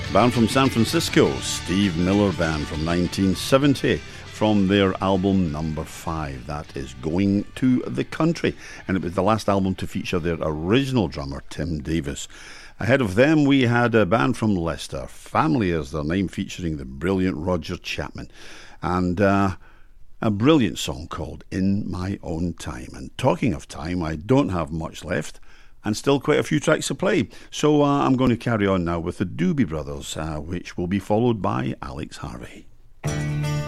Band from San Francisco, Steve Miller Band from 1970, from their album number 5. That is Going to the Country, and it was the last album to feature their original drummer, Tim Davis. Ahead of them, we had a band from Leicester, Family is their name, featuring the brilliant Roger Chapman, and a brilliant song called In My Own Time. And talking of time, I don't have much left, and still quite a few tracks to play. So I'm going to carry on now with the Doobie Brothers, which will be followed by Alex Harvey.